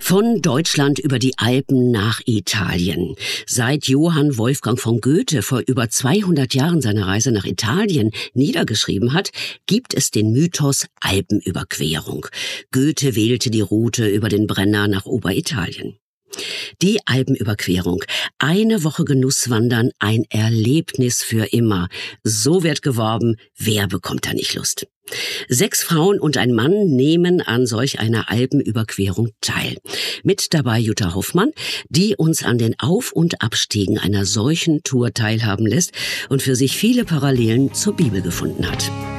Von Deutschland über die Alpen nach Italien. Seit Johann Wolfgang von Goethe vor über 200 Jahren seine Reise nach Italien niedergeschrieben hat, gibt es den Mythos Alpenüberquerung. Goethe wählte die Route über den Brenner nach Oberitalien. Die Alpenüberquerung. Eine Woche Genusswandern, ein Erlebnis für immer. So wird geworben, wer bekommt da nicht Lust? 6 Frauen und ein Mann nehmen an solch einer Alpenüberquerung teil. Mit dabei Jutta Hoffmann, die uns an den Auf- und Abstiegen einer solchen Tour teilhaben lässt und für sich viele Parallelen zur Bibel gefunden hat.